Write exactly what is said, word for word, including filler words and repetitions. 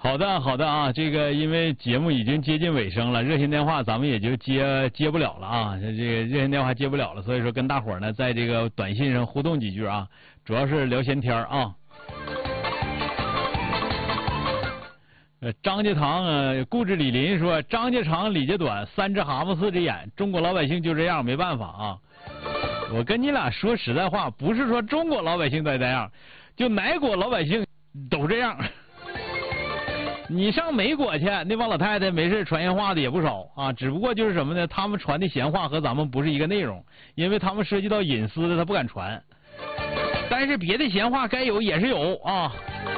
好的，好的啊，这个因为节目已经接近尾声了，热线电话咱们也就接接不了了啊，这个热线电话接不了了，所以说跟大伙儿呢在这个短信上互动几句啊，主要是聊闲天啊。呃，张家堂呃，顾志李林说张家长李家短，三只蛤蟆四只眼，中国老百姓就这样，没办法啊。我跟你俩说实在话，不是说中国老百姓都这样，就哪国老百姓都这样。你上美国去，那帮老太太没事传闲话的也不少啊，只不过就是什么呢？他们传的闲话和咱们不是一个内容，因为他们涉及到隐私的，他不敢传。但是别的闲话该有也是有啊。